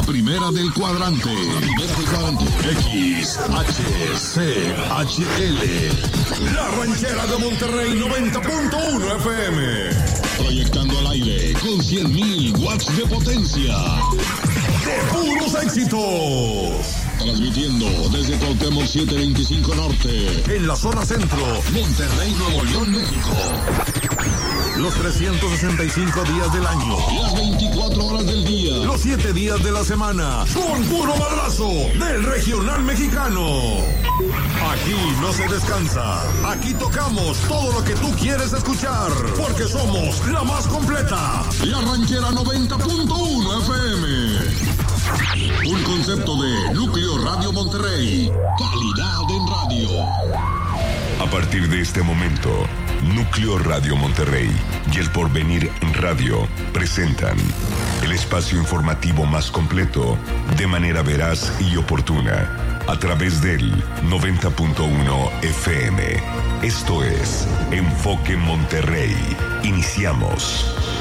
primera del cuadrante. XHCHL. La Ranchera de Monterrey 90.1 FM. Proyectando al aire con 100,000 watts de potencia. ¡De puros éxitos! Transmitiendo desde Cuauhtémoc 725 Norte, en la zona centro, Monterrey, Nuevo León, México. Los 365 días del año, las 24 horas del día, los 7 días de la semana, con puro madrazo del regional mexicano. Aquí no se descansa, aquí tocamos todo lo que tú quieres escuchar, porque somos la más completa, la Ranchera 90.1 FM. Un concepto de Núcleo Radio Monterrey. Calidad en radio. A partir de este momento, Núcleo Radio Monterrey y El Porvenir Radio presentan el espacio informativo más completo de manera veraz y oportuna a través del 90.1 FM. Esto es Enfoque Monterrey. Iniciamos.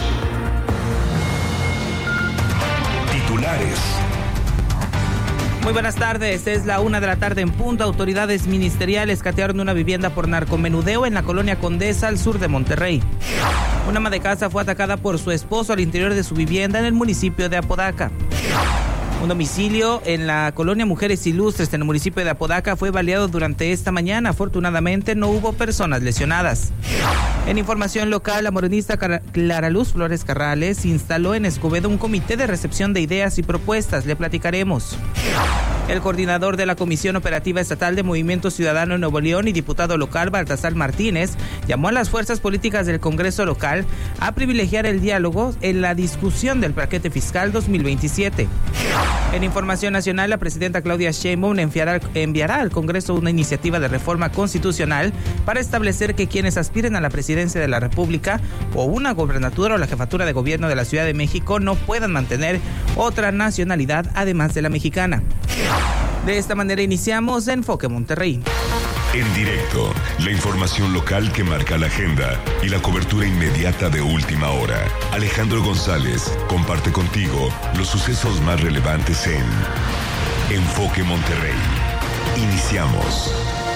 Titulares. Muy buenas tardes, es la 1 de la tarde en punto. Autoridades ministeriales catearon una vivienda por narcomenudeo en la colonia Condesa, al sur de Monterrey. Una ama de casa fue atacada por su esposo al interior de su vivienda en el municipio de Apodaca. Un domicilio en la colonia Mujeres Ilustres, en el municipio de Apodaca, fue baleado durante esta mañana. Afortunadamente no hubo personas lesionadas. En información local, la morenista Clara Luz Flores Carrales instaló en Escobedo un comité de recepción de ideas y propuestas. Le platicaremos. El coordinador de la Comisión Operativa Estatal de Movimiento Ciudadano en Nuevo León y diputado local Baltasar Martínez llamó a las fuerzas políticas del Congreso local a privilegiar el diálogo en la discusión del paquete fiscal 2027. En información nacional, la presidenta Claudia Sheinbaum enviará al Congreso una iniciativa de reforma constitucional para establecer que quienes aspiren a la presidencia de la República o una gobernatura o la jefatura de gobierno de la Ciudad de México no puedan mantener otra nacionalidad además de la mexicana. De esta manera iniciamos Enfoque Monterrey. En directo, la información local que marca la agenda y la cobertura inmediata de última hora. Alejandro González comparte contigo los sucesos más relevantes en Enfoque Monterrey. Iniciamos.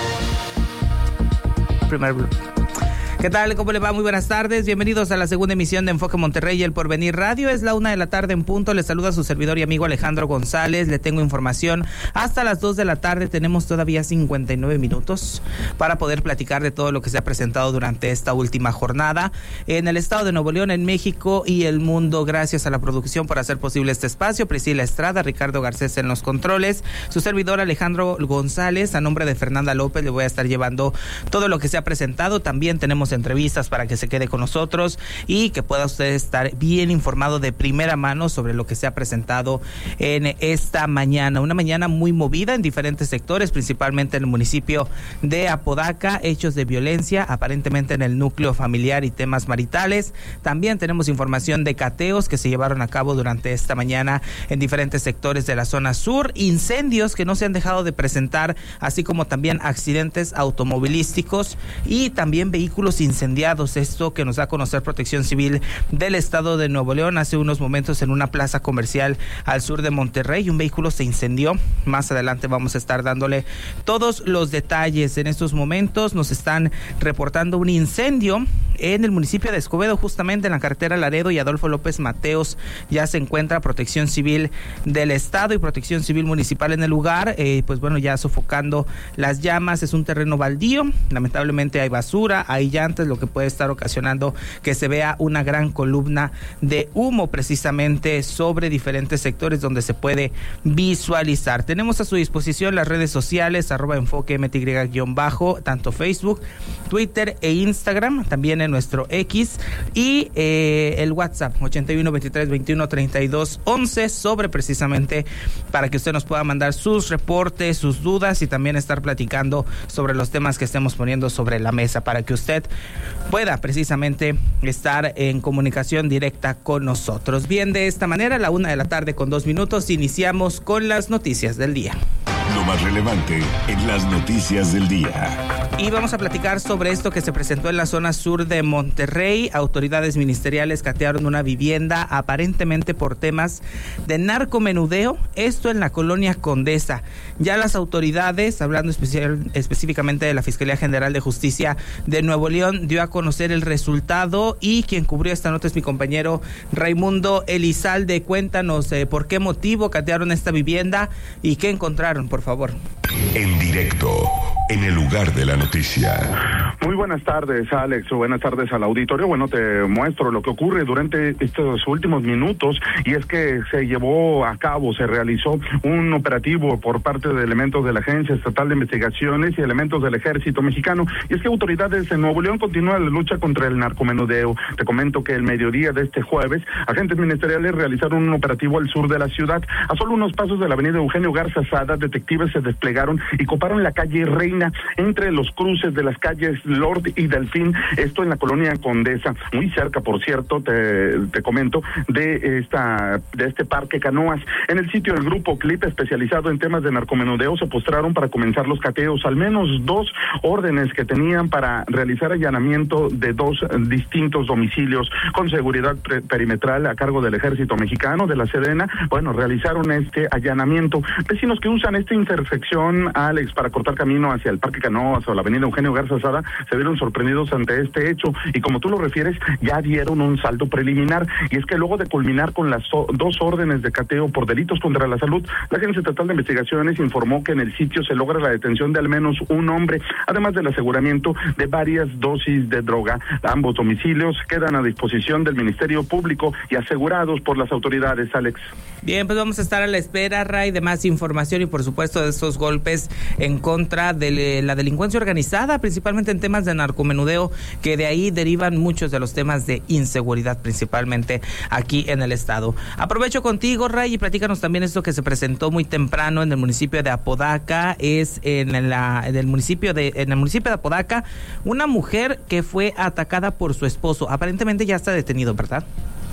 ¿Qué tal? ¿Cómo le va? Muy buenas tardes. Bienvenidos a la segunda emisión de Enfoque Monterrey y El Porvenir Radio. Es la 1 de la tarde en punto. Les saluda su servidor y amigo Alejandro González. Le tengo información hasta las 2 de la tarde. Tenemos todavía 59 minutos para poder platicar de todo lo que se ha presentado durante esta última jornada en el estado de Nuevo León, en México y el mundo. Gracias a la producción por hacer posible este espacio. Priscila Estrada, Ricardo Garcés en los controles. Su servidor Alejandro González, a nombre de Fernanda López, le voy a estar llevando todo lo que se ha presentado. También tenemos entrevistas para que se quede con nosotros y que pueda usted estar bien informado de primera mano sobre lo que se ha presentado en esta mañana. Una mañana muy movida en diferentes sectores, principalmente en el municipio de Apodaca, hechos de violencia aparentemente en el núcleo familiar y temas maritales. También tenemos información de cateos que se llevaron a cabo durante esta mañana en diferentes sectores de la zona sur, incendios que no se han dejado de presentar, así como también accidentes automovilísticos y también vehículos incendiados. Esto que nos da a conocer Protección Civil del estado de Nuevo León. Hace unos momentos en una plaza comercial al sur de Monterrey un vehículo se incendió. Más adelante vamos a estar dándole todos los detalles. En estos momentos nos están reportando un incendio en el municipio de Escobedo, justamente en la carretera Laredo y Adolfo López Mateos. Ya se encuentra Protección Civil del estado y Protección Civil municipal en el lugar, pues bueno, ya sofocando las llamas. Es un terreno baldío, lamentablemente hay basura, hay llantas, lo que puede estar ocasionando que se vea una gran columna de humo precisamente sobre diferentes sectores donde se puede visualizar. Tenemos a su disposición las redes sociales @enfoquemty_, tanto Facebook, Twitter e Instagram, también en nuestro X y el WhatsApp 81 23 21 32 11 sobre precisamente para que usted nos pueda mandar sus reportes, sus dudas y también estar platicando sobre los temas que estemos poniendo sobre la mesa para que usted pueda precisamente estar en comunicación directa con nosotros. Bien, de esta manera, a la 1 de la tarde con 2 minutos, iniciamos con las noticias del día. Lo más relevante en las noticias del día. Y vamos a platicar sobre esto que se presentó en la zona sur de Monterrey. Autoridades ministeriales catearon una vivienda aparentemente por temas de narcomenudeo, esto en la colonia Condesa. Ya las autoridades, hablando específicamente de la Fiscalía General de Justicia de Nuevo León, dio a conocer el resultado, y quien cubrió esta nota es mi compañero Raimundo Elizalde. Cuéntanos por qué motivo catearon esta vivienda y qué encontraron, por favor. En directo, en el lugar de la noticia. Muy buenas tardes, Alex. Buenas tardes al auditorio. Bueno, te muestro lo que ocurre durante estos últimos minutos, y es que se realizó un operativo por parte de elementos de la Agencia Estatal de Investigaciones y elementos del Ejército Mexicano, y es que autoridades en Nuevo León continúan la lucha contra el narcomenudeo. Te comento que el mediodía de este jueves, agentes ministeriales realizaron un operativo al sur de la ciudad. A solo unos pasos de la avenida Eugenio Garza Sada, detectives se desplegaron y coparon la calle Reina, entre los cruces de las calles Lord y Delfín, esto en la colonia Condesa, muy cerca, por cierto, te comento, de este parque Canoas. En el sitio del grupo CLIP, especializado en temas de narcomenudeo, se postraron para comenzar los cateos. Al menos 2 órdenes que tenían para realizar allanamiento de 2 distintos domicilios con seguridad perimetral a cargo del Ejército Mexicano, de la Sedena. Bueno, realizaron este allanamiento. Vecinos que usan esta intersección, Alex, para cortar camino hacia el parque Canoas o la avenida Eugenio Garza Sada, se vieron sorprendidos ante este hecho, y como tú lo refieres, ya dieron un saldo preliminar, y es que luego de culminar con las 2 órdenes de cateo por delitos contra la salud, la Agencia Estatal de Investigaciones informó que en el sitio se logra la detención de al menos un hombre, además del aseguramiento de varias dosis de droga. Ambos domicilios quedan a disposición del Ministerio Público y asegurados por las autoridades, Alex. Bien, pues vamos a estar a la espera, Ray, de más información y por supuesto de estos golpes en contra de la delincuencia organizada, principalmente en temas de narcomenudeo, que de ahí derivan muchos de los temas de inseguridad, principalmente aquí en el estado. Aprovecho contigo, Ray, y platícanos también esto que se presentó muy temprano en el municipio de Apodaca. Es en el municipio de Apodaca, una mujer que fue atacada por su esposo. Aparentemente ya está detenido, ¿verdad?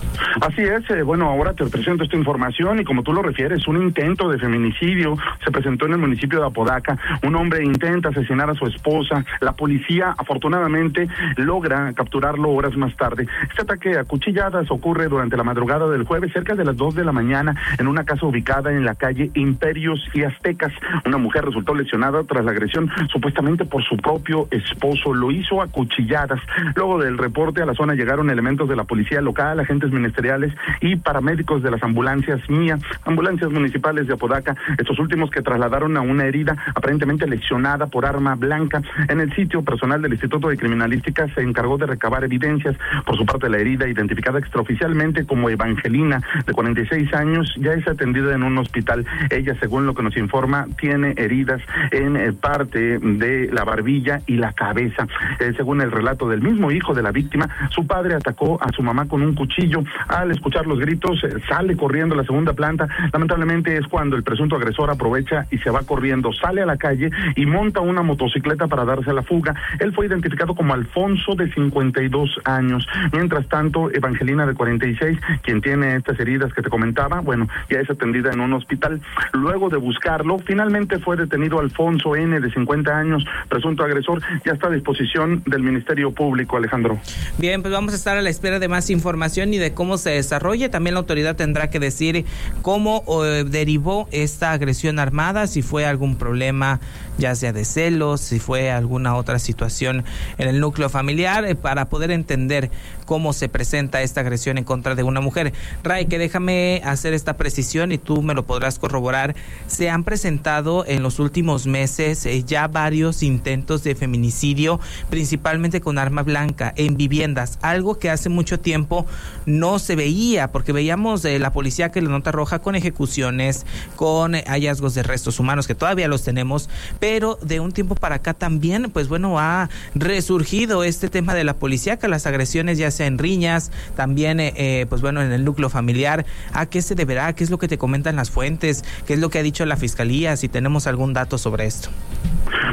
Así es, bueno, ahora te presento esta información, y como tú lo refieres, un intento de feminicidio se presentó en el municipio de Apodaca. Un hombre intenta asesinar a su esposa. La policía afortunadamente logra capturarlo horas más tarde. Este ataque a cuchilladas ocurre durante la madrugada del jueves, cerca de las 2 de la mañana, en una casa ubicada en la calle Imperios y Aztecas. Una mujer resultó lesionada tras la agresión, supuestamente por su propio esposo. Lo hizo a cuchilladas. Luego del reporte, a la zona llegaron elementos de la policía local, agentes ministeriales y paramédicos de las ambulancias municipales de Apodaca, estos últimos que trasladaron a una herida aparentemente lesionada por arma blanca. En el sitio, personal del Instituto de Criminalística se encargó de recabar evidencias. Por su parte, la herida, identificada extraoficialmente como Evangelina, de 46 años, ya es atendida en un hospital. Ella, según lo que nos informa, tiene heridas en parte de la barbilla y la cabeza. Según el relato del mismo hijo de la víctima, su padre atacó a su mamá con un cuchillo. Al escuchar los gritos, sale corriendo a la segunda planta. Lamentablemente es cuando el presunto agresor aprovecha y se va corriendo, sale a la calle y monta una motocicleta para darse a la fuga. Él fue identificado como Alfonso, de 52 años. Mientras tanto, Evangelina, de 46, quien tiene estas heridas que te comentaba, bueno, ya es atendida en un hospital. Luego de buscarlo, finalmente fue detenido Alfonso N., de 50 años, presunto agresor. Ya está a disposición del Ministerio Público, Alejandro. Bien, pues vamos a estar a la espera de más información y de cómo se desarrolle. También la autoridad tendrá que decir cómo derivó esta agresión armada, si fue algún problema ya sea de celos, si fue alguna otra situación en el núcleo familiar, para poder entender cómo se presenta esta agresión en contra de una mujer. Ray, que déjame hacer esta precisión y tú me lo podrás corroborar. Se han presentado en los últimos meses ya varios intentos de feminicidio, principalmente con arma blanca en viviendas, algo que hace mucho tiempo no se veía, porque veíamos la policía que la nota roja con ejecuciones, con hallazgos de restos humanos, que todavía los tenemos, pero de un tiempo para acá también, pues bueno, ha resurgido este tema de la policía, que las agresiones ya sea en riñas, también pues bueno, en el núcleo familiar. ¿A qué se deberá? ¿Qué es lo que te comentan las fuentes? ¿Qué es lo que ha dicho la fiscalía? Si tenemos algún dato sobre esto.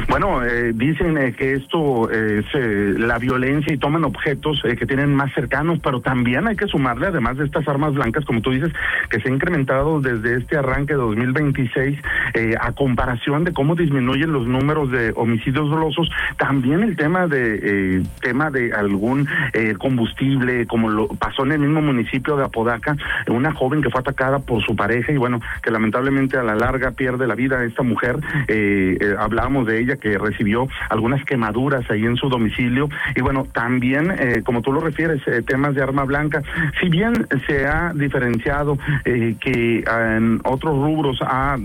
Bueno, dicen que esto es la violencia y toman objetos que tienen más cercanos, pero también hay que sumarle, además de estas armas blancas, como tú dices, que se ha incrementado desde este arranque de 2026, a comparación de cómo disminuyen los números de homicidios dolosos, también el tema de algún combustible, como lo pasó en el mismo municipio de Apodaca, una joven que fue atacada por su pareja y bueno, que lamentablemente a la larga pierde la vida esta mujer. Hablábamos de ella que recibió algunas quemaduras ahí en su domicilio y bueno, también como tú lo refieres, temas de arma blanca, si bien se ha diferenciado que en otros rubros ha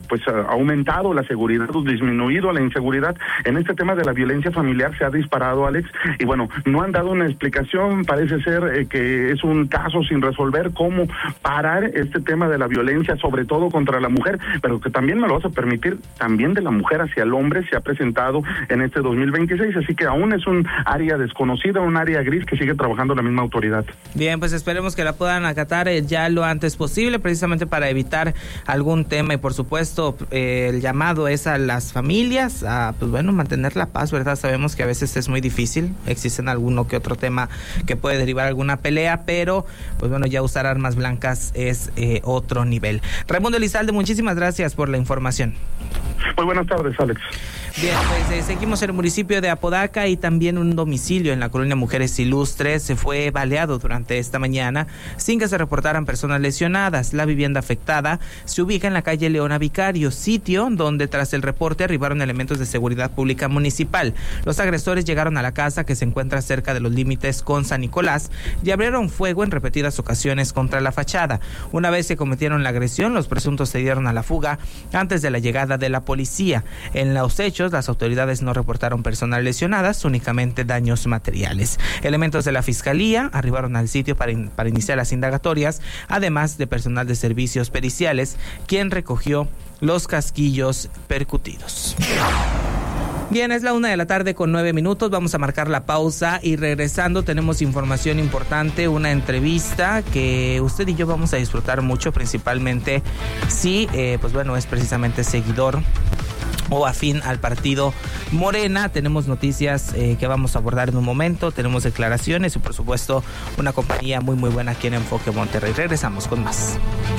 aumentado la seguridad o disminuido la inseguridad, en este tema de la violencia familiar se ha disparado, Alex, y bueno, no han dado una explicación, parece ser que es un caso sin resolver cómo parar este tema de la violencia, sobre todo contra la mujer, pero que también me lo vas a permitir, también de la mujer hacia el hombre se ha presentado en este 2026, así que aún es un área desconocida, un área gris que sigue trabajando la misma autoridad. Bien, pues esperemos que la puedan acatar ya lo antes posible, precisamente para evitar algún tema y por supuesto el llamado es a las familias a mantener la paz, ¿verdad? Sabemos que a veces es muy difícil, existen alguno que otro tema que puede derivar alguna pelea, pero ya usar armas blancas es otro nivel. Raimundo Elizalde, muchísimas gracias por la información. Muy buenas tardes, Alex. Bien, pues seguimos en el municipio de Apodaca y también un domicilio en la colonia Mujeres Ilustres se fue baleado durante esta mañana sin que se reportaran personas lesionadas. La vivienda afectada se ubica en la calle Leona Vicario, sitio donde tras el reporte arribaron elementos de seguridad pública municipal. Los agresores llegaron a la casa que se encuentra cerca de los límites con San Nicolás y abrieron fuego en repetidas ocasiones contra la fachada. Una vez se cometieron la agresión, los presuntos se dieron a la fuga antes de la llegada de la policía. En los hechos, las autoridades no reportaron personas lesionadas, únicamente daños materiales. Elementos de la Fiscalía arribaron al sitio para iniciar las indagatorias, además de personal de servicios periciales, quien recogió los casquillos percutidos. Bien, es la 1:09 p.m. Vamos a marcar la pausa y regresando tenemos información importante, una entrevista que usted y yo vamos a disfrutar mucho, principalmente si, es precisamente seguidor o afín al partido Morena. Tenemos noticias que vamos a abordar en un momento, tenemos declaraciones y por supuesto una compañía muy buena aquí en Enfoque Monterrey. Regresamos con más.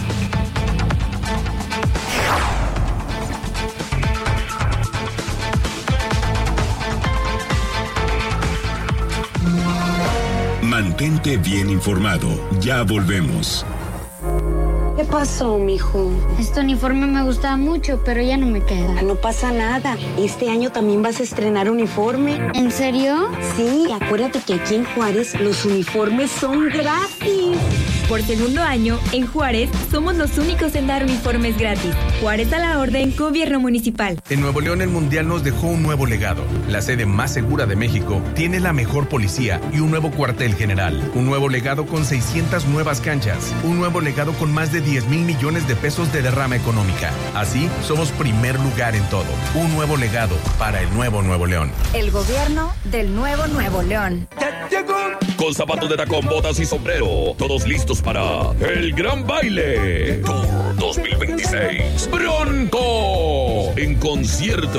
Mantente bien informado. Ya volvemos. ¿Qué pasó, mijo? Este uniforme me gustaba mucho, pero ya no me queda. No pasa nada. Este año también vas a estrenar uniforme. ¿En serio? Sí, acuérdate que aquí en Juárez los uniformes son gratis. Por segundo año, en Juárez, somos los únicos en dar uniformes gratis. Juárez a la orden, Gobierno Municipal. En Nuevo León, el Mundial nos dejó un nuevo legado. La sede más segura de México tiene la mejor policía y un nuevo cuartel general. Un nuevo legado con 600 nuevas canchas. Un nuevo legado con más de 10,000 millones de pesos de derrama económica. Así, somos primer lugar en todo. Un nuevo legado para el nuevo Nuevo León. El gobierno del nuevo Nuevo León. ¡Ya llegó! Con zapatos de tacón, botas y sombrero. Todos listos para el gran baile Tour 2026. Bronco en concierto.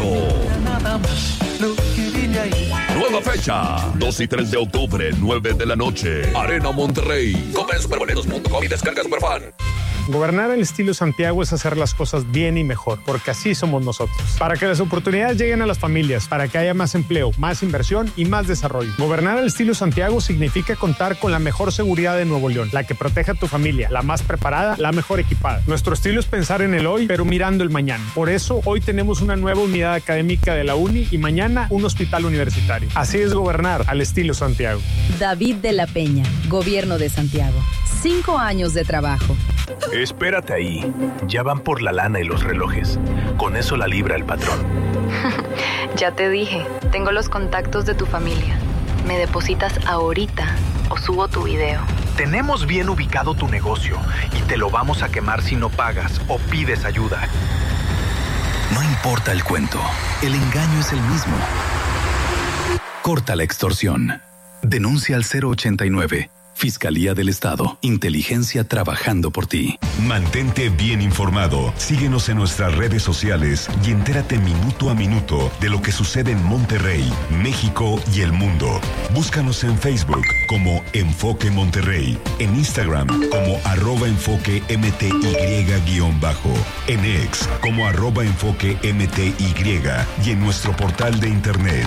Nueva fecha, 2 y 3 de octubre, 9 de la noche. Arena Monterrey. Compra en superboletos.com y descarga Superfan. Gobernar al estilo Santiago es hacer las cosas bien y mejor, porque así somos nosotros. Para que las oportunidades lleguen a las familias, para que haya más empleo, más inversión y más desarrollo. Gobernar al estilo Santiago significa contar con la mejor seguridad de Nuevo León, la que protege a tu familia, la más preparada, la mejor equipada. Nuestro estilo es pensar en el hoy, pero mirando el mañana. Por eso, hoy tenemos una nueva unidad académica de la UNI y mañana un hospital universitario. Así es gobernar al estilo Santiago. David de la Peña, Gobierno de Santiago. 5 años de trabajo. Espérate ahí. Ya van por la lana y los relojes. Con eso la libra el patrón. Ya te dije, tengo los contactos de tu familia. Me depositas ahorita o subo tu video. Tenemos bien ubicado tu negocio y te lo vamos a quemar si no pagas o pides ayuda. No importa el cuento, el engaño es el mismo. Corta la extorsión. Denuncia al 089. Fiscalía del Estado. Inteligencia trabajando por ti. Mantente bien informado. Síguenos en nuestras redes sociales y entérate minuto a minuto de lo que sucede en Monterrey, México y el mundo. Búscanos en Facebook como Enfoque Monterrey, en Instagram como @enfoquemty_, en X como @enfoquemty y en nuestro portal de internet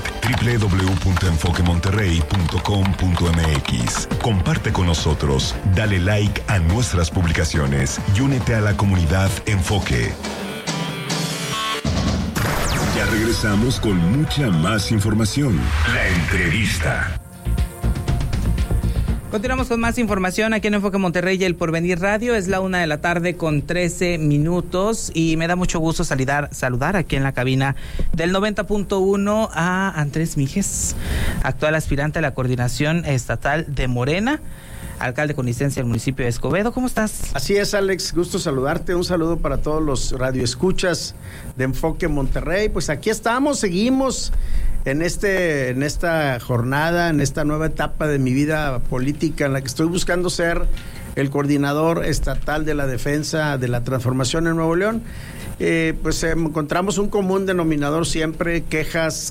www.enfoquemonterrey.com.mx. Comparte con nosotros, dale like a nuestras publicaciones y únete a la comunidad Enfoque. Ya regresamos con mucha más información. La entrevista. Continuamos con más información aquí en Enfoque Monterrey y el Porvenir Radio. Es la 1:13 y me da mucho gusto saludar aquí en la cabina del 90.1 a Andrés Míguez, actual aspirante a la coordinación estatal de Morena, alcalde con licencia del municipio de Escobedo. ¿Cómo estás? Así es, Alex, gusto saludarte. Un saludo para todos los radioescuchas de Enfoque Monterrey. Pues aquí estamos, seguimos en esta jornada, en esta nueva etapa de mi vida política en la que estoy buscando ser el coordinador estatal de la defensa de la transformación en Nuevo León. Pues encontramos un común denominador siempre: quejas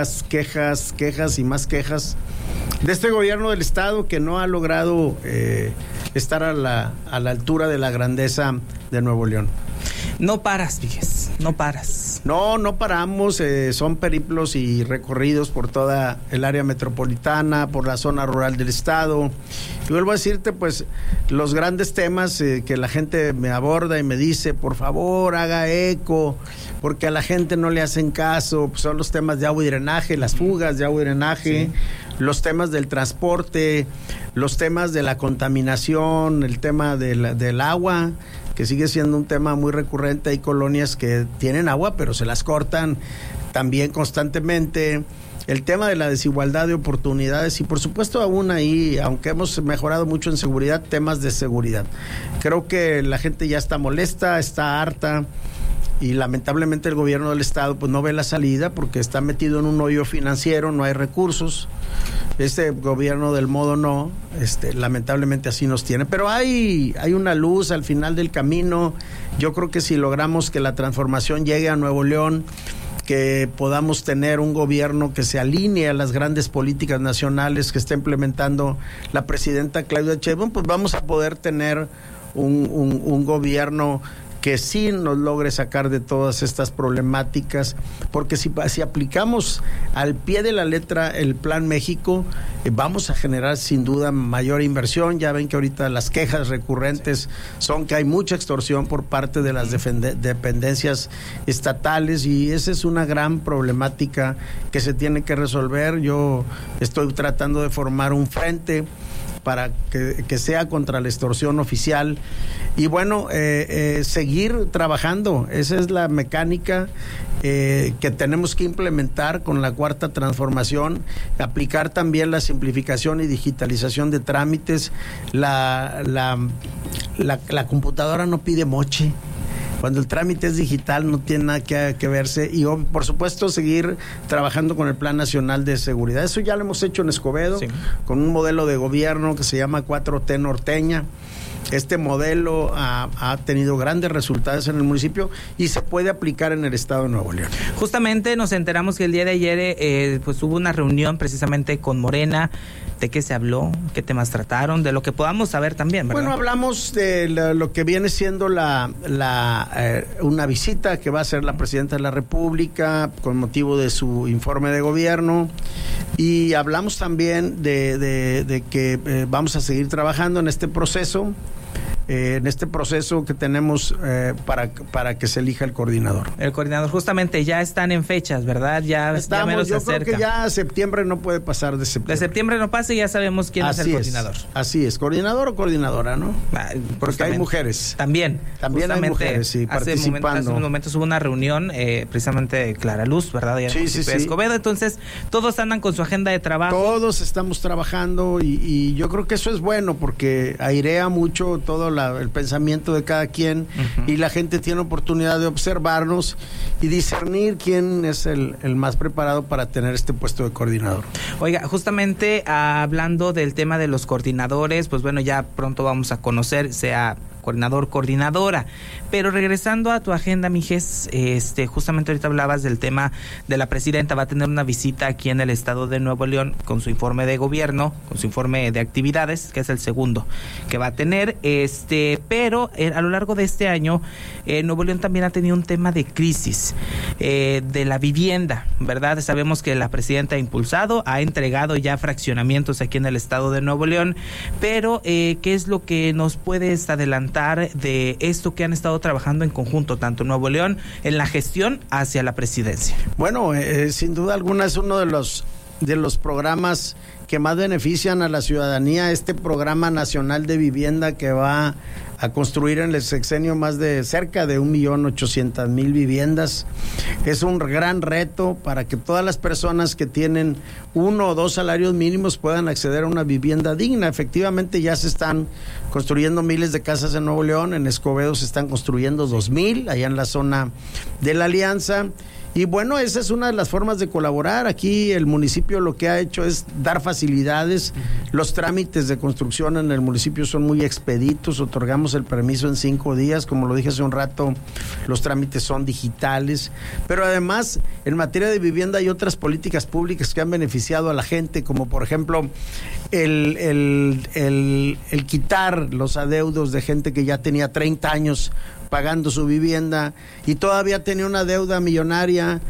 y más quejas de este gobierno del estado que no ha logrado estar a la altura de la grandeza de Nuevo León. No paras, Míguez, no paras. No paramos, son periplos y recorridos por toda el área metropolitana, por la zona rural del estado. Y vuelvo a decirte, pues, los grandes temas que la gente me aborda y me dice, por favor, haga eco, porque a la gente no le hacen caso, pues son los temas de agua y drenaje, las fugas de agua y drenaje, sí, los temas del transporte, los temas de la contaminación, el tema del agua, que sigue siendo un tema muy recurrente. Hay colonias que tienen agua, pero se las cortan también constantemente. El tema de la desigualdad de oportunidades y, por supuesto, aún ahí, aunque hemos mejorado mucho en seguridad, temas de seguridad. Creo que la gente ya está molesta, está harta, y lamentablemente el gobierno del estado pues no ve la salida porque está metido en un hoyo financiero, no hay recursos. Este gobierno del modo no, lamentablemente así nos tiene, pero hay una luz al final del camino. Yo creo que si logramos que la transformación llegue a Nuevo León, que podamos tener un gobierno que se alinee a las grandes políticas nacionales que está implementando la presidenta Claudia Sheinbaum, pues vamos a poder tener un gobierno que sí nos logre sacar de todas estas problemáticas, porque si aplicamos al pie de la letra el Plan México, vamos a generar sin duda mayor inversión. Ya ven que ahorita las quejas recurrentes son que hay mucha extorsión por parte de las dependencias estatales, y esa es una gran problemática que se tiene que resolver. Yo estoy tratando de formar un frente para que sea contra la extorsión oficial y bueno, seguir trabajando. Esa es la mecánica que tenemos que implementar con la cuarta transformación, aplicar también la simplificación y digitalización de trámites. La computadora no pide moche. Cuando el trámite es digital no tiene nada que verse, y por supuesto seguir trabajando con el Plan Nacional de Seguridad. Eso ya lo hemos hecho en Escobedo, sí, con un modelo de gobierno que se llama 4T Norteña. Este modelo ha tenido grandes resultados en el municipio y se puede aplicar en el estado de Nuevo León. Justamente nos enteramos que el día de ayer pues hubo una reunión precisamente con Morena. ¿De qué se habló? ¿Qué temas trataron? De lo que podamos saber también, ¿verdad? Bueno, hablamos de lo que viene siendo una visita que va a hacer la presidenta de la República con motivo de su informe de gobierno, y hablamos también de que vamos a seguir trabajando en este proceso que tenemos para que se elija el coordinador. El coordinador, justamente, ya están en fechas, ¿verdad? Ya menos yo se acerca. Creo que ya septiembre no puede pasar de septiembre. De septiembre no pasa y ya sabemos quién es el coordinador. Así es, coordinador o coordinadora, ¿no? Porque hay mujeres. También hay mujeres, sí, participando. Hace un momento hubo una reunión precisamente de Clara Luz, ¿verdad? Sí. Escobedo. Entonces, todos andan con su agenda de trabajo. Todos estamos trabajando y yo creo que eso es bueno porque airea mucho toda el pensamiento de cada quien, y la gente tiene oportunidad de observarnos y discernir quién es el más preparado para tener este puesto de coordinador. Oiga, justamente hablando del tema de los coordinadores, pues bueno, ya pronto vamos a conocer, sea coordinador, coordinadora. Pero regresando a tu agenda, Mijes, justamente ahorita hablabas del tema de la presidenta, va a tener una visita aquí en el estado de Nuevo León con su informe de gobierno, con su informe de actividades, que es el segundo que va a tener, pero a lo largo de este año, Nuevo León también ha tenido un tema de crisis de la vivienda, ¿verdad? Sabemos que la presidenta ha impulsado, ha entregado ya fraccionamientos aquí en el estado de Nuevo León, pero ¿qué es lo que nos puedes adelantar de esto que han estado trabajando en conjunto, tanto Nuevo León en la gestión hacia la presidencia? Bueno, sin duda alguna es uno de los programas que más benefician a la ciudadanía, este programa nacional de vivienda que va a construir en el sexenio más de cerca de 1.800.000 viviendas. Es un gran reto para que todas las personas que tienen 1 o 2 salarios mínimos puedan acceder a una vivienda digna. Efectivamente ya se están construyendo miles de casas en Nuevo León, en Escobedo se están construyendo 2,000, allá en la zona de la Alianza. Y bueno, esa es una de las formas de colaborar. Aquí el municipio lo que ha hecho es dar facilidades. Los trámites de construcción en el municipio son muy expeditos. Otorgamos el permiso en 5 días. Como lo dije hace un rato, los trámites son digitales. Pero además, en materia de vivienda hay otras políticas públicas que han beneficiado a la gente, como por ejemplo el quitar los adeudos de gente que ya tenía 30 años pagando su vivienda y todavía tenía una deuda millonaria,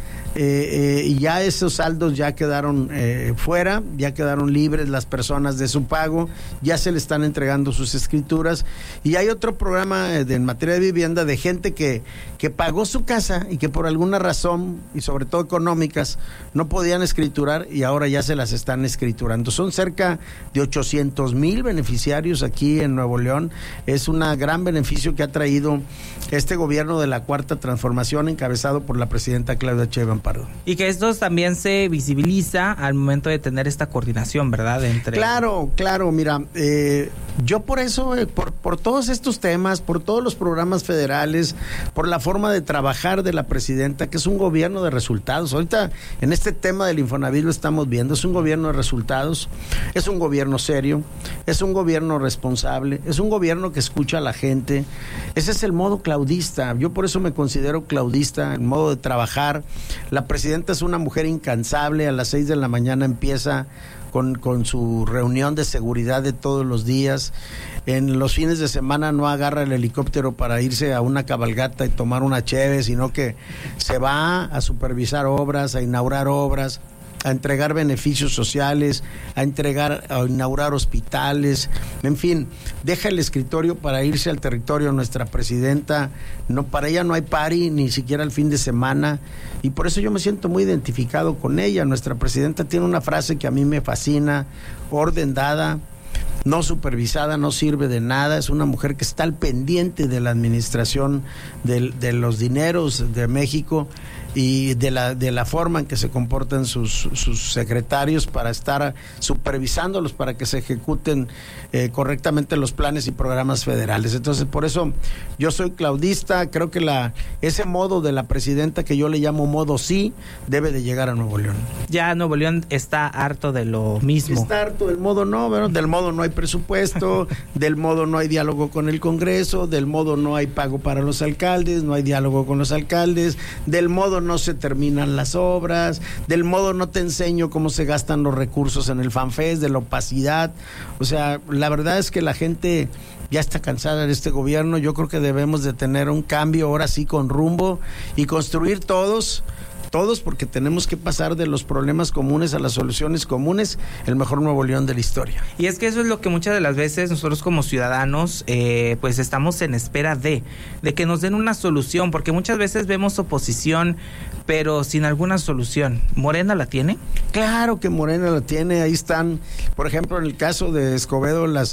y ya esos saldos ya quedaron fuera, ya quedaron libres las personas de su pago, ya se le están entregando sus escrituras. Y hay otro programa en materia de vivienda de gente que pagó su casa y que por alguna razón, y sobre todo económicas, no podían escriturar y ahora ya se las están escriturando. Son cerca de 800,000 beneficiarios aquí en Nuevo León. Es un gran beneficio que ha traído este gobierno de la Cuarta Transformación, encabezado por la presidenta Claudia Sheinbaum Pardo. Y que esto también se visibiliza al momento de tener esta coordinación, ¿verdad? Claro, mira, yo por eso, por todos estos temas, por todos los programas federales, por la forma de trabajar de la presidenta, que es un gobierno de resultados. Ahorita en este tema del Infonavit lo estamos viendo, es un gobierno de resultados, es un gobierno serio, es un gobierno responsable, es un gobierno que escucha a la gente. Ese es el modo claudista. Yo por eso me considero claudista, el modo de trabajar. La presidenta es una mujer incansable, a las 6 de la mañana empieza con su reunión de seguridad de todos los días. En los fines de semana no agarra el helicóptero para irse a una cabalgata y tomar una cheve, sino que se va a supervisar obras, a inaugurar obras, a entregar beneficios sociales, a inaugurar hospitales, en fin, deja el escritorio para irse al territorio. Nuestra presidenta, no, para ella no hay party, ni siquiera el fin de semana, y por eso yo me siento muy identificado con ella. Nuestra presidenta tiene una frase que a mí me fascina: orden dada, no supervisada, no sirve de nada. Es una mujer que está al pendiente de la administración de los dineros de México y de la forma en que se comportan sus secretarios para estar supervisándolos para que se ejecuten correctamente los planes y programas federales. Entonces, por eso yo soy claudista. Creo que ese modo de la presidenta, que yo le llamo modo sí, debe de llegar a Nuevo León. Ya Nuevo León está harto de lo mismo. Está harto del modo no, ¿verdad? Del modo no hay presupuesto, del modo no hay diálogo con el Congreso, del modo no hay pago para los alcaldes, no hay diálogo con los alcaldes, del modo no se terminan las obras, del modo no te enseño cómo se gastan los recursos en el FanFest, de la opacidad. O sea, la verdad es que la gente ya está cansada de este gobierno. Yo creo que debemos de tener un cambio ahora sí con rumbo y construir todos, porque tenemos que pasar de los problemas comunes a las soluciones comunes, el mejor Nuevo León de la historia. Y es que eso es lo que muchas de las veces nosotros como ciudadanos pues estamos en espera de que nos den una solución, porque muchas veces vemos oposición pero sin alguna solución. ¿Morena la tiene? Claro que Morena la tiene. Ahí están, por ejemplo, en el caso de Escobedo, los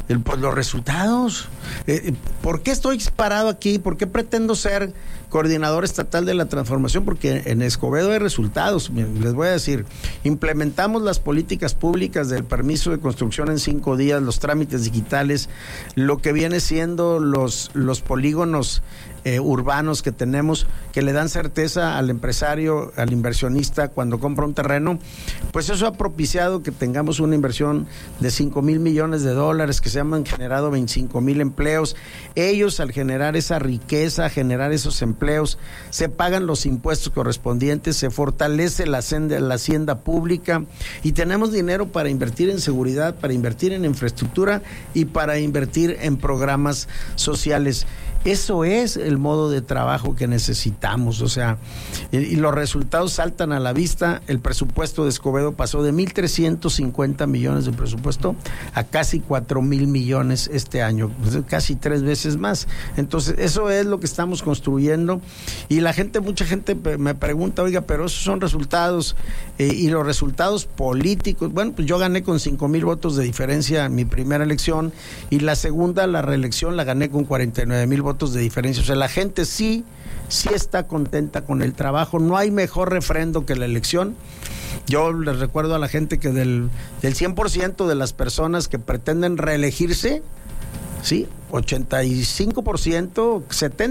resultados. ¿Por qué estoy parado aquí? ¿Por qué pretendo ser coordinador estatal de la transformación? Porque en Escobedo hay resultados. Les voy a decir, implementamos las políticas públicas del permiso de construcción en 5 días, los trámites digitales, lo que viene siendo los polígonos urbanos que tenemos, que le dan certeza al empresario, al inversionista cuando compra un terreno. Pues eso ha propiciado que tengamos una inversión de $5,000 millones, que se han generado 25,000 empleos. Ellos, al generar esa riqueza, generar esos empleos, se pagan los impuestos correspondientes, se fortalece la hacienda pública y tenemos dinero para invertir en seguridad, para invertir en infraestructura y para invertir en programas sociales. Eso es el modo de trabajo que necesitamos, o sea, y los resultados saltan a la vista. El presupuesto de Escobedo pasó de 1,350 millones de presupuesto a casi 4,000 millones este año, casi 3 veces más. Entonces, eso es lo que estamos construyendo y mucha gente me pregunta, oiga, pero esos son resultados y los resultados políticos. Bueno, pues yo gané con 5,000 votos de diferencia en mi primera elección y la segunda, la reelección, la gané con 49,000 votos de diferencia. O sea, la gente sí está contenta con el trabajo. No hay mejor refrendo que la elección. Yo les recuerdo a la gente que del 100% de las personas que pretenden reelegirse, sí, 85%,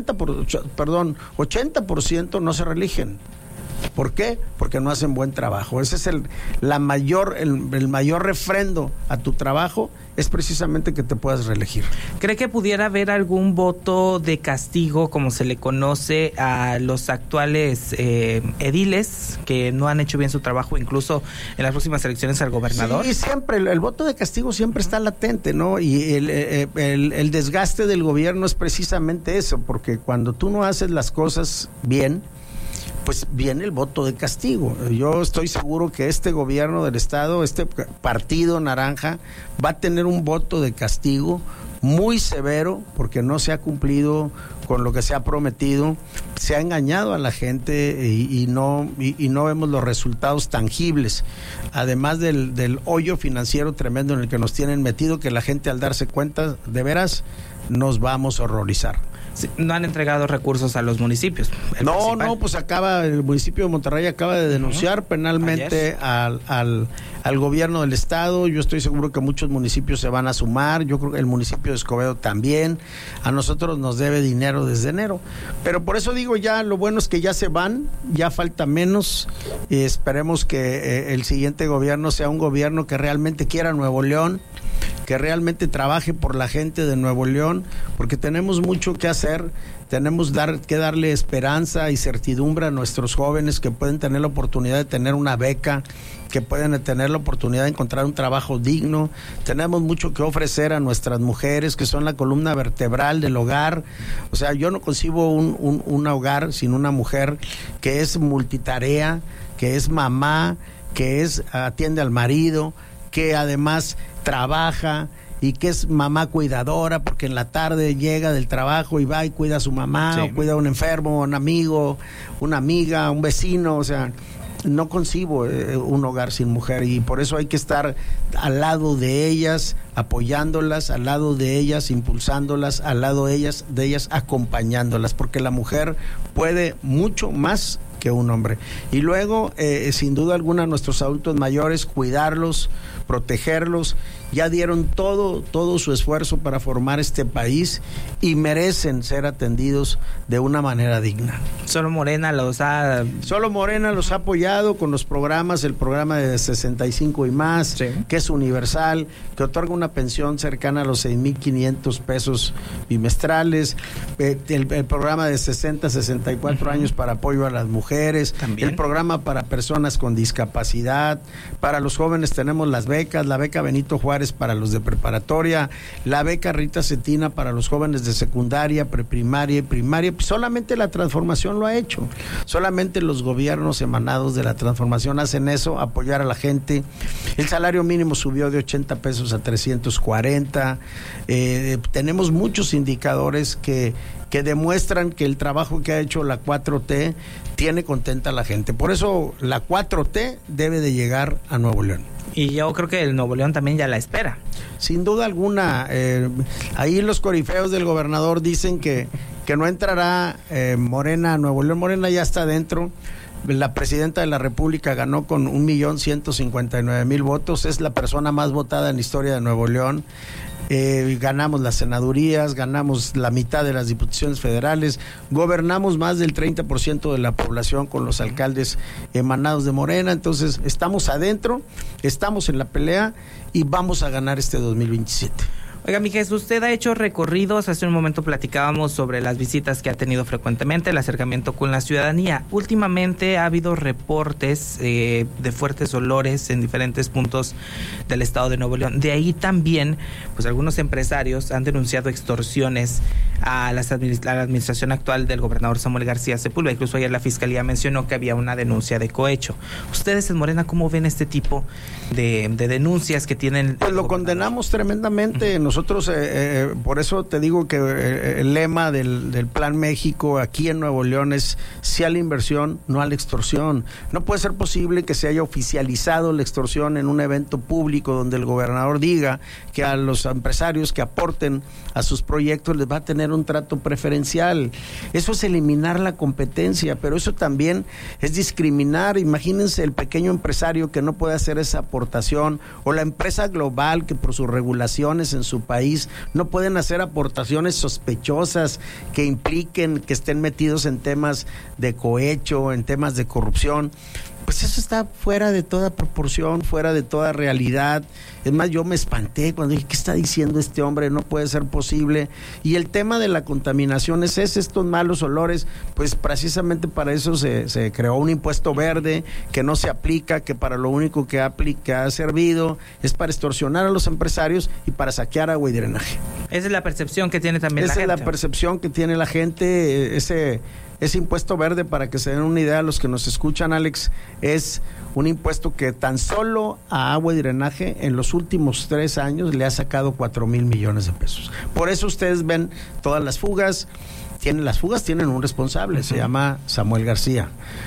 80% no se reeligen. ¿Por qué? Porque no hacen buen trabajo. Ese es el mayor refrendo a tu trabajo, es precisamente que te puedas reelegir. ¿Cree que pudiera haber algún voto de castigo, como se le conoce, a los actuales ediles que no han hecho bien su trabajo, incluso en las próximas elecciones al gobernador? Sí, siempre, el voto de castigo siempre está latente, ¿no? Y el desgaste del gobierno es precisamente eso, porque cuando tú no haces las cosas bien, pues viene el voto de castigo. Yo estoy seguro que este gobierno del estado, este partido naranja, va a tener un voto de castigo muy severo porque no se ha cumplido con lo que se ha prometido, se ha engañado a la gente y no vemos los resultados tangibles, además del hoyo financiero tremendo en el que nos tienen metido, que la gente al darse cuenta, de veras, nos vamos a horrorizar. Sí, no han entregado recursos a los municipios. No, pues el municipio de Monterrey acaba de denunciar penalmente al gobierno del estado. Yo estoy seguro que muchos municipios se van a sumar. Yo creo que el municipio de Escobedo también. A nosotros nos debe dinero desde enero. Pero por eso digo, ya lo bueno es que ya se van, ya falta menos. Y esperemos que el siguiente gobierno sea un gobierno que realmente quiera Nuevo León, que realmente trabaje por la gente de Nuevo León, porque tenemos mucho que hacer. Tenemos que darle esperanza y certidumbre a nuestros jóvenes que pueden tener la oportunidad de tener una beca, que pueden tener la oportunidad de encontrar un trabajo digno. Tenemos mucho que ofrecer a nuestras mujeres, que son la columna vertebral del hogar. O sea, yo no concibo un hogar sin una mujer que es multitarea, que es mamá, que atiende al marido, que además trabaja y que es mamá cuidadora, porque en la tarde llega del trabajo y va y cuida a su mamá, sí, o cuida a un enfermo, un amigo, una amiga, un vecino. O sea, no concibo un hogar sin mujer, y por eso hay que estar al lado de ellas, apoyándolas, al lado de ellas, impulsándolas, al lado de ellas acompañándolas, porque la mujer puede mucho más que un hombre. Y luego, sin duda alguna, nuestros adultos mayores, cuidarlos, protegerlos. Ya dieron todo su esfuerzo para formar este país y merecen ser atendidos de una manera digna. Solo Morena los ha apoyado con los programas, el programa de 65 y más, sí, que es universal, que otorga una pensión cercana a los 6,500 pesos bimestrales, el programa de 60-64 años para apoyo a las mujeres, también el programa para personas con discapacidad. Para los jóvenes tenemos las becas, la beca Benito Juárez para los de preparatoria, la beca Rita Cetina para los jóvenes de secundaria, preprimaria y primaria. Solamente la transformación lo ha hecho, solamente los gobiernos emanados de la transformación hacen eso, apoyar a la gente. El salario mínimo subió de 80 pesos a 340. Tenemos muchos indicadores que demuestran que el trabajo que ha hecho la 4T tiene contenta a la gente. Por eso la 4T debe de llegar a Nuevo León. Y yo creo que el Nuevo León también ya la espera. Sin duda alguna. Ahí los corifeos del gobernador dicen que no entrará Morena a Nuevo León. Morena ya está dentro. la presidenta de la República ganó con 1,159,000 votos, es la persona más votada en la historia de Nuevo León. Ganamos las senadurías, ganamos la mitad de las diputaciones federales, gobernamos más del 30% de la población con los alcaldes emanados de Morena. Entonces estamos adentro, estamos en la pelea y vamos a ganar este 2027. Oiga, mi Jesús, usted ha hecho recorridos, hace un momento platicábamos sobre las visitas que ha tenido frecuentemente, el acercamiento con la ciudadanía. Últimamente ha habido reportes de fuertes olores en diferentes puntos del estado de Nuevo León. De ahí también, pues algunos empresarios han denunciado extorsiones a la administración actual del gobernador Samuel García Sepúlveda. Incluso ayer la Fiscalía mencionó que había una denuncia de cohecho. ¿Ustedes en Morena cómo ven este tipo de denuncias que tienen? Pues lo condenamos tremendamente. Nosotros, por eso te digo que el lema del Plan México aquí en Nuevo León es sí a la inversión, no a la extorsión. No puede ser posible que se haya oficializado la extorsión en un evento público donde el gobernador diga que a los empresarios que aporten a sus proyectos les va a tener un trato preferencial. Eso es eliminar la competencia, pero eso también es discriminar. Imagínense el pequeño empresario que no puede hacer esa aportación, o la empresa global que por sus regulaciones en su país no pueden hacer aportaciones sospechosas que impliquen que estén metidos en temas de cohecho, en temas de corrupción. Pues eso está fuera de toda proporción, fuera de toda realidad. Es más, yo me espanté cuando dije, ¿qué está diciendo este hombre? No puede ser posible. Y el tema de la contaminación es estos malos olores, pues precisamente para eso se creó un impuesto verde que no se aplica, que para lo único que ha servido es para extorsionar a los empresarios y para saquear agua y drenaje. Esa es la percepción que tiene también la gente. Esa es la percepción que tiene la gente. Ese impuesto verde, para que se den una idea a los que nos escuchan, Alex, es un impuesto que tan solo a agua y drenaje en los últimos 3 años le ha sacado 4,000 millones de pesos. Por eso ustedes ven todas las fugas. Las fugas tienen un responsable, se llama Samuel García.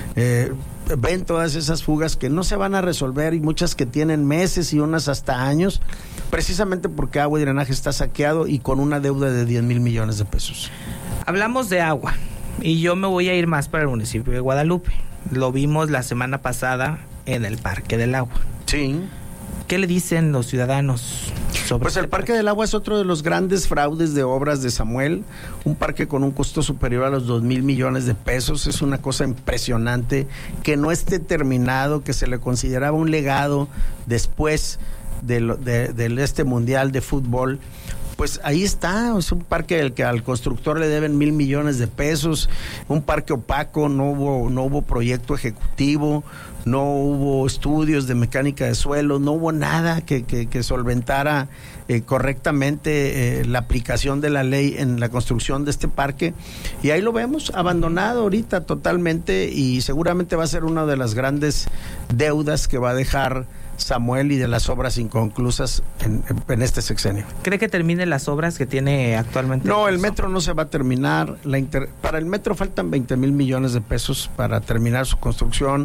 Ven todas esas fugas que no se van a resolver, y muchas que tienen meses y unas hasta años, precisamente porque agua y drenaje está saqueado y con una deuda de 10,000 millones de pesos. Hablamos de agua. Y yo me voy a ir más para el municipio de Guadalupe. Lo vimos la semana pasada en el Parque del Agua. Sí. ¿Qué le dicen los ciudadanos sobre Pues el Parque del Agua es otro de los grandes fraudes de obras de Samuel. Un parque con un costo superior a los 2,000 millones de pesos. Es una cosa impresionante que no esté terminado, que se le consideraba un legado después de este mundial de fútbol. Pues ahí está, es un parque al que al constructor le deben 1,000 millones de pesos, un parque opaco, no hubo proyecto ejecutivo, no hubo estudios de mecánica de suelo, no hubo nada que solventara correctamente la aplicación de la ley en la construcción de este parque, y ahí lo vemos abandonado ahorita totalmente, y seguramente va a ser una de las grandes deudas que va a dejar Samuel y de las obras inconclusas en este sexenio. ¿Cree que termine las obras que tiene actualmente? No, el metro no se va a terminar. Para el metro faltan 20,000 millones de pesos para terminar su construcción.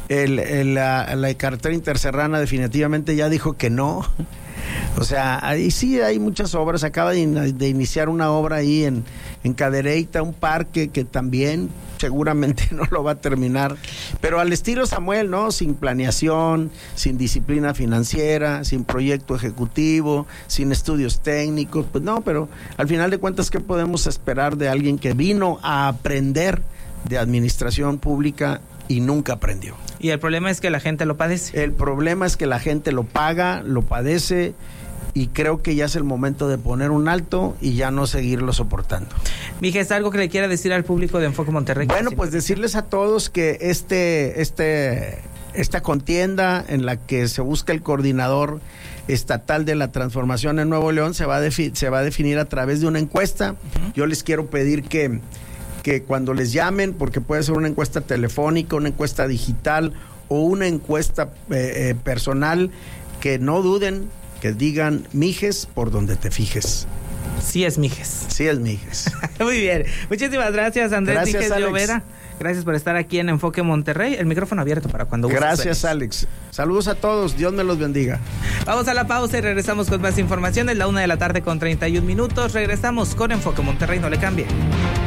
La carretera interserrana definitivamente ya dijo que no. O sea, ahí sí hay muchas obras. Acaba de iniciar una obra ahí en Cadereyta, un parque que también seguramente no lo va a terminar, pero al estilo Samuel, ¿no? Sin planeación, sin disciplina financiera, sin proyecto ejecutivo, sin estudios técnicos. Pues no, pero al final de cuentas, ¿qué podemos esperar de alguien que vino a aprender de administración pública y nunca aprendió? Y el problema es que la gente lo padece. El problema es que la gente lo paga, lo padece, y creo que ya es el momento de poner un alto y ya no seguirlo soportando. Miguel, ¿algo que le quiera decir al público de Enfoque Monterrey? Bueno, pues decirles a todos que esta contienda en la que se busca el coordinador estatal de la transformación en Nuevo León se va a definir a través de una encuesta. Yo les quiero pedir que cuando les llamen, porque puede ser una encuesta telefónica, una encuesta digital o una encuesta personal, que no duden, que digan Mijes por donde te fijes. Sí es Mijes. Sí es Mijes. Muy bien. Muchísimas gracias, Andrés Mijes Llovera. Gracias por estar aquí en Enfoque Monterrey. El micrófono abierto para cuando gustes. Gracias, Alex. Saludos a todos. Dios me los bendiga. Vamos a la pausa y regresamos con más información. Es la 1:31 p.m. Regresamos con Enfoque Monterrey. No le cambie.